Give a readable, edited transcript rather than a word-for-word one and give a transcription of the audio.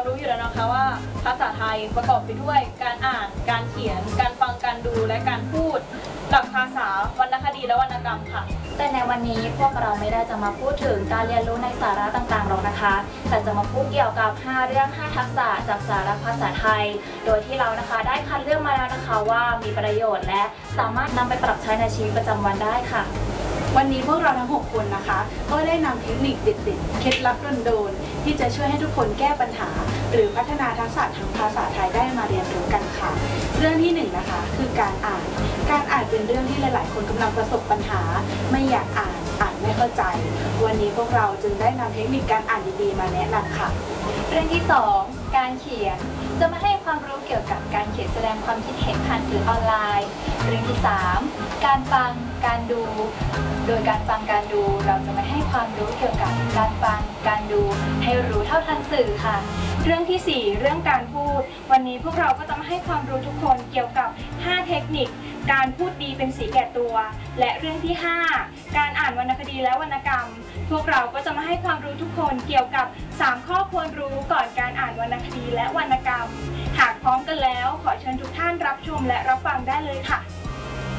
รู้อยู่แล้วนะคะว่าภาษาไทยประกอบไปด้วยการอ่านการเขียนการฟังการดูและการพูดหลักภาษาวรรณคดีและวรรณกรรมค่ะแต่ในวันนี้พวกเราไม่ได้จะมาพูดถึงการเรียนรู้ในสาระต่างๆหรอกนะคะแต่จะมาพูดเกี่ยวกับ5เรื่อง5ทักษะจากสาระภาษาไทยโดยที่เรานะคะได้คัดเลือกมาแล้วนะคะว่ามีประโยชน์และสามารถนำไปปรับใช้ในชีวิตประจำวันได้ค่ะวันนี้พวกเราทั้ง6คนนะคะก็ได้นำเทคนิคเด็ดๆเคล็ดลับโดนๆที่จะช่วยให้ทุกคนแก้ปัญหาหรือพัฒนาทักษะทางภาษาไทยได้มาเรียนรู้กันค่ะเรื่องที่1นะคะคือการอ่านเป็นเรื่องที่หลายๆคนกำลังประสบปัญหาไม่อยากอ่านไม่เข้าใจวันนี้พวกเราจึงได้นำเทคนิคการอ่านดีๆมาแนะนำค่ะเรื่องที่2การเขียนจะมาให้ความรู้เกี่ยวกับการเขียนแสดงความคิดเห็นผ่านสื่อออนไลน์เรื่องที่3การฟังการดูโดยการฟังการดูเราจะมาให้ความรู้เกี่ยวกับการฟังการดูให้รู้เท่าทันสื่อค่ะเรื่องที่4เรื่องการพูดวันนี้พวกเราก็จะมาให้ความรู้ทุกคนเกี่ยวกับ5เทคนิคการพูดดีเป็นสีแก่ตัวและเรื่องที่5การอ่านวรรณคดีและวรรณกรรมพวกเราก็จะมาให้ความรู้ทุกคนเกี่ยวกับ3ข้อควรรู้ก่อนการอ่านวรรณคดีและวรรณกรรมหากพร้อมกันแล้วขอเชิญทุกท่านรับชมและรับฟังได้เลยค่ะ